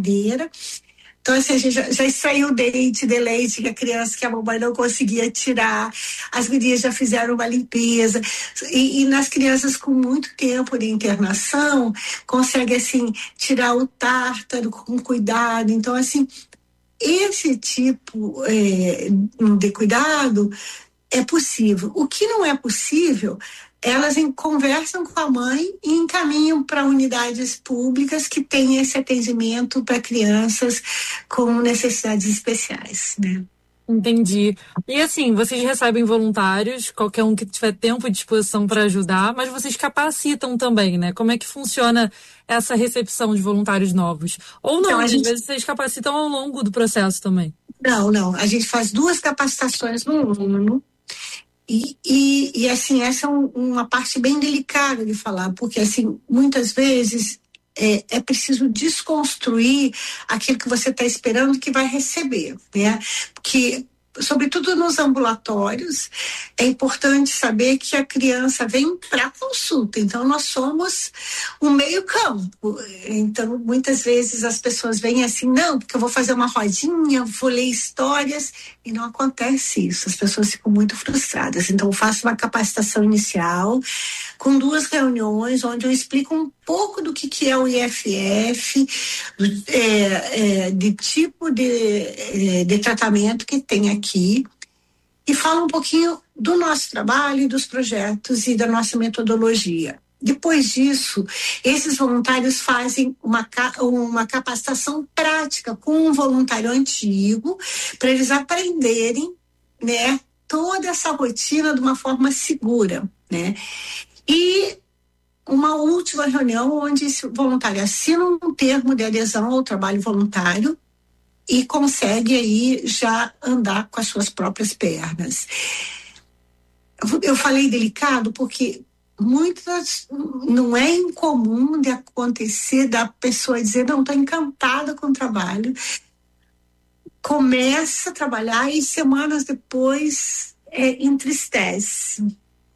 brincadeira. Então, assim, a gente já extraiu o dente de leite que a criança, que a mamãe não conseguia tirar. As gurias já fizeram uma limpeza. E nas crianças com muito tempo de internação, consegue, assim, tirar o tártaro com cuidado. Então, assim, esse tipo de cuidado é possível. O que não é possível, elas conversam com a mãe e encaminham para unidades públicas que têm esse atendimento para crianças com necessidades especiais, né? Entendi. E assim, vocês recebem voluntários, qualquer um que tiver tempo e disposição para ajudar, mas vocês capacitam também, né? Como é que funciona essa recepção de voluntários novos? Ou não, Então, às vezes vocês capacitam ao longo do processo também. Não. A gente faz 2 capacitações no ano. E assim, essa é uma parte bem delicada de falar, porque assim, muitas vezes é preciso desconstruir aquilo que você está esperando que vai receber, né? Porque, sobretudo nos ambulatórios, é importante saber que a criança vem para consulta, então nós somos um meio-campo. Então, muitas vezes as pessoas vêm assim, não, porque eu vou fazer uma rodinha, vou ler histórias, e não acontece isso, as pessoas ficam muito frustradas. Então, eu faço uma capacitação inicial, com 2 reuniões, onde eu explico um pouco do que é o IFF, de tipo de tratamento que tem aqui, e falo um pouquinho do nosso trabalho, dos projetos e da nossa metodologia. Depois disso, esses voluntários fazem uma capacitação prática com um voluntário antigo, para eles aprenderem, né, toda essa rotina de uma forma segura, né? E uma última reunião onde esse voluntário assina um termo de adesão ao trabalho voluntário e consegue aí já andar com as suas próprias pernas. Eu falei delicado porque não é incomum de acontecer da pessoa dizer, não, estou encantada com o trabalho, começa a trabalhar e semanas depois entristece.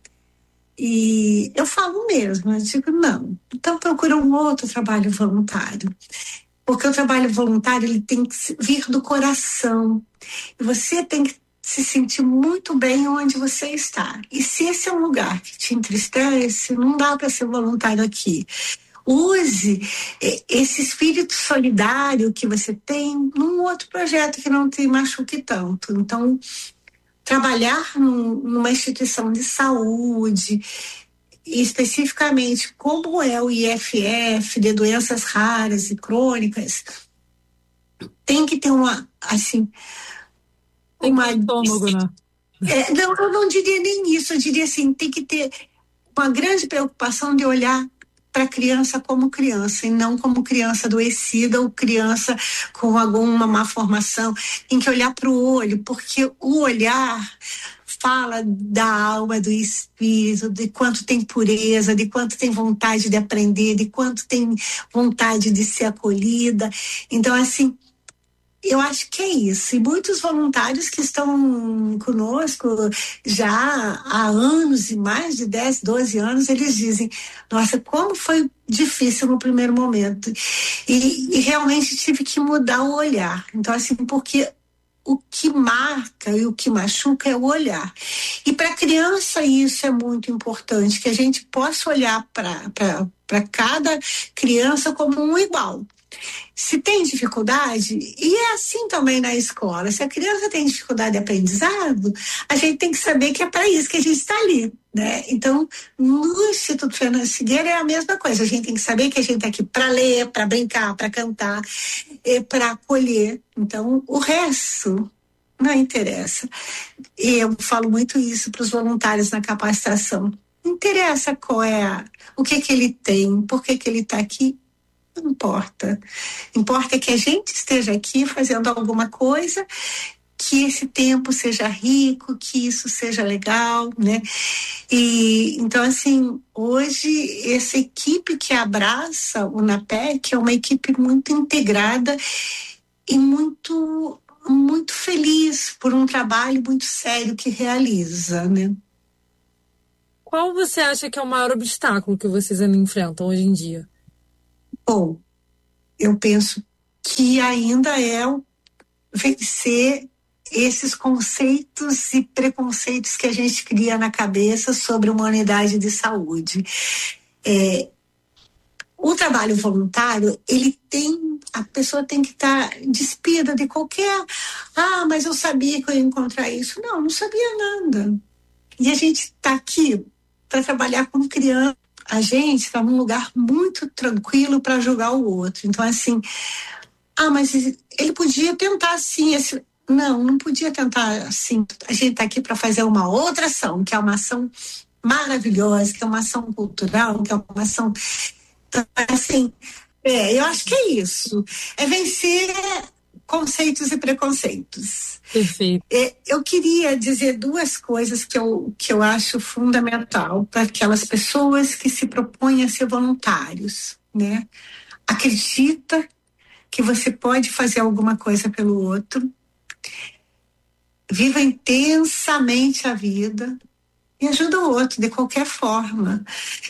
E eu falo mesmo, eu digo, não, então procura um outro trabalho voluntário. Porque o trabalho voluntário, ele tem que vir do coração. E você tem que se sentir muito bem onde você está. E se esse é um lugar que te entristece, não dá para ser voluntário aqui. Use esse espírito solidário que você tem num outro projeto que não te machuque tanto. Então, trabalhar numa instituição de saúde, e especificamente como é o IFF de doenças raras e crônicas, tem que ter uma estômago, né? Não, eu não diria nem isso, eu diria assim, tem que ter uma grande preocupação de olhar para a criança como criança e não como criança adoecida ou criança com alguma má formação. Tem que olhar para o olho, porque o olhar fala da alma, do espírito, de quanto tem pureza, de quanto tem vontade de aprender, de quanto tem vontade de ser acolhida. Então, assim, eu acho que é isso. E muitos voluntários que estão conosco já há anos, e mais de 10, 12 anos, eles dizem, nossa, como foi difícil no primeiro momento. E realmente tive que mudar o olhar. Então, assim, porque o que marca e o que machuca é o olhar. E para a criança isso é muito importante, que a gente possa olhar para cada criança como um igual. Se tem dificuldade, e é assim também na escola, se a criança tem dificuldade de aprendizado, a gente tem que saber que é para isso que a gente está ali, né? Então, no Instituto Fernando Figueira é a mesma coisa, a gente tem que saber que a gente está aqui para ler, para brincar, para cantar, para acolher. Então, o resto não interessa. E eu falo muito isso para os voluntários na capacitação. Não interessa o que ele tem, por que ele está aqui. Não importa. Importa que a gente esteja aqui fazendo alguma coisa, que esse tempo seja rico, que isso seja legal, né? E então, assim, hoje essa equipe que abraça o NAPEC é uma equipe muito integrada e muito feliz por um trabalho muito sério que realiza, né? Qual você acha que é o maior obstáculo que vocês ainda enfrentam hoje em dia? Bom, eu penso que ainda é vencer esses conceitos e preconceitos que a gente cria na cabeça sobre uma unidade de saúde. O trabalho voluntário, a pessoa tem que estar despida de qualquer, mas eu sabia que eu ia encontrar isso. Não sabia nada. E a gente está aqui para trabalhar com criança. A gente está num lugar muito tranquilo para julgar o outro. Então, assim, mas ele podia tentar assim. Não podia tentar assim. A gente está aqui para fazer uma outra ação, que é uma ação maravilhosa, que é uma ação cultural, que é uma ação... Então, assim, eu acho que é isso. É vencer conceitos e preconceitos. Perfeito. Eu queria dizer duas coisas que eu acho fundamental para aquelas pessoas que se propõem a ser voluntários, né? Acredita que você pode fazer alguma coisa pelo outro. Viva intensamente a vida e ajuda o outro de qualquer forma.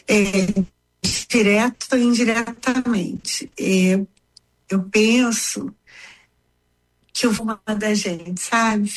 Direto ou indiretamente. Eu penso que eu vou da gente, sabe?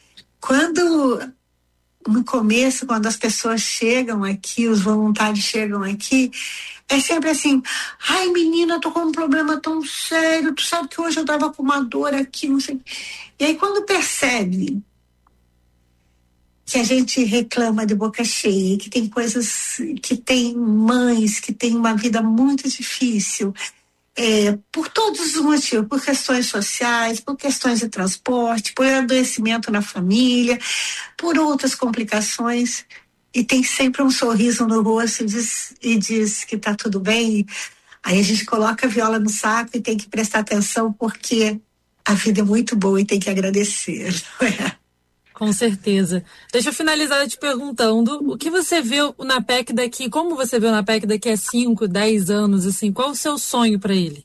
No começo, quando as pessoas chegam aqui, os voluntários chegam aqui, é sempre assim, menina, tô com um problema tão sério, tu sabe que hoje eu tava com uma dor aqui, não sei. E aí quando percebe que a gente reclama de boca cheia, que tem coisas, que tem mães que têm uma vida muito difícil, por todos os motivos, por questões sociais, por questões de transporte, por adoecimento na família, por outras complicações, e tem sempre um sorriso no rosto e diz que tá tudo bem. Aí a gente coloca a viola no saco e tem que prestar atenção, porque a vida é muito boa e tem que agradecer, não é? Com certeza. Deixa eu finalizar te perguntando, o que você vê o NAPEC daqui, como você vê o NAPEC daqui a 5, 10 anos, assim, qual o seu sonho para ele?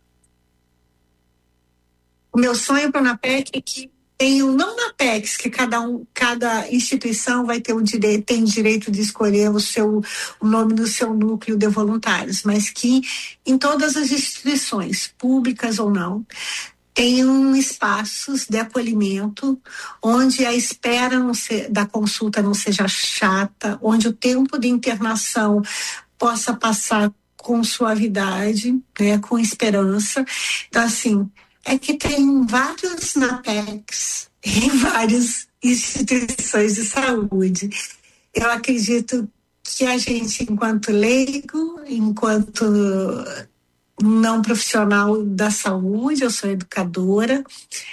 O meu sonho para o NAPEC é que tenham, não NAPECs, que cada instituição vai ter tem direito de escolher o nome do seu núcleo de voluntários, mas que em todas as instituições, públicas ou não, tenham espaços de acolhimento onde a espera da consulta não seja chata, onde o tempo de internação possa passar com suavidade, né, com esperança. Então, assim, é que tem vários NAPECs em várias instituições de saúde. Eu acredito que a gente, enquanto leigo, enquanto não profissional da saúde, eu sou educadora,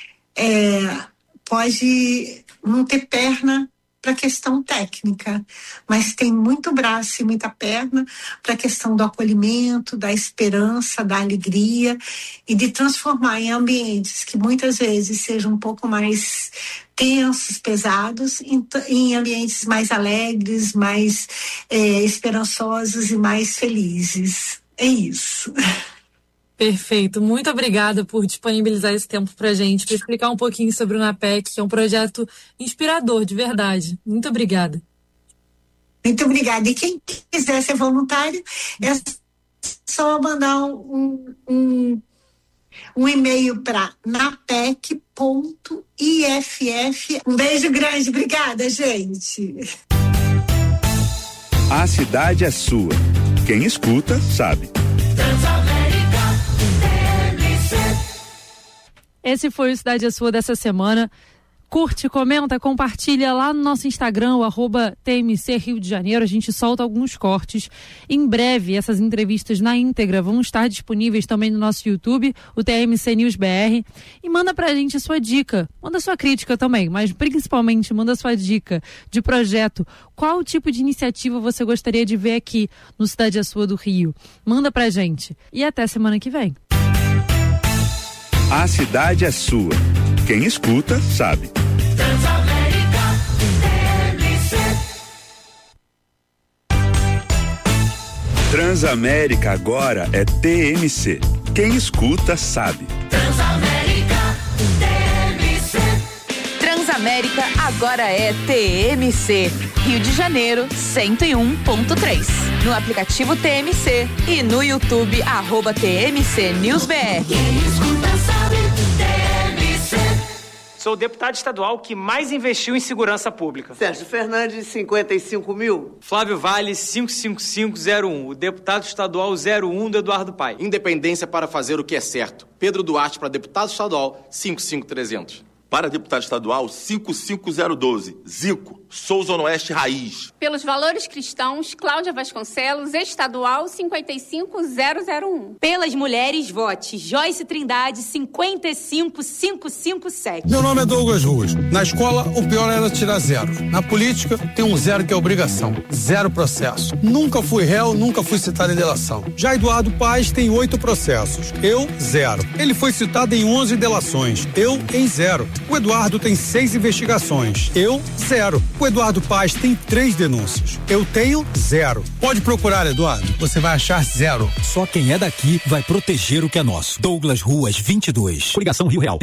pode não ter perna para a questão técnica, mas tem muito braço e muita perna para a questão do acolhimento, da esperança, da alegria e de transformar em ambientes que muitas vezes sejam um pouco mais tensos, pesados, em ambientes mais alegres, mais esperançosos e mais felizes. É isso. Perfeito. Muito obrigada por disponibilizar esse tempo para a gente, para explicar um pouquinho sobre o NAPEC, que é um projeto inspirador, de verdade. Muito obrigada. Muito obrigada. E quem quiser ser voluntário, é só mandar um e-mail para napec.iff. Um beijo grande. Obrigada, gente. A cidade é sua. Quem escuta, sabe. Esse foi o Cidade é Sua dessa semana. Curte, comenta, compartilha lá no nosso Instagram, o @TMC Rio de Janeiro. A gente solta alguns cortes. Em breve, essas entrevistas na íntegra vão estar disponíveis também no nosso YouTube, o TMC News BR. E manda pra gente a sua dica. Manda sua crítica também, mas principalmente manda sua dica de projeto. Qual tipo de iniciativa você gostaria de ver aqui no Cidade é Sua do Rio? Manda pra gente. E até semana que vem. A cidade é sua. Quem escuta, sabe. Transamérica agora é TMC. Quem escuta, sabe. Transamérica agora é TMC. Rio de Janeiro, 101.3. No aplicativo TMC e no YouTube, @TMC News BR. Quem escuta, sabe. Sou o deputado estadual que mais investiu em segurança pública. Sérgio Fernandes, 55 mil. Flávio Vale, 55501. O deputado estadual 01 do Eduardo Paes. Independência para fazer o que é certo. Pedro Duarte para deputado estadual, 55300. Para deputado estadual, 55012. Zico, sou Zona Oeste Raiz. Pelos valores cristãos, Cláudia Vasconcelos, estadual 55001. Pelas mulheres, vote Joyce Trindade, 55557. Meu nome é Douglas Ruas. Na escola, o pior era tirar zero. Na política, tem um zero que é obrigação. Zero processo. Nunca fui réu, nunca fui citado em delação. Já Eduardo Paes tem 8 processos. Eu, 0. Ele foi citado em 11 delações. Eu, em 0. O Eduardo tem 6 investigações. Eu, 0. O Eduardo Paes tem 3 denúncias. Eu tenho 0. Pode procurar, Eduardo. Você vai achar 0. Só quem é daqui vai proteger o que é nosso. Douglas Ruas, 22. Coligação Rio Real.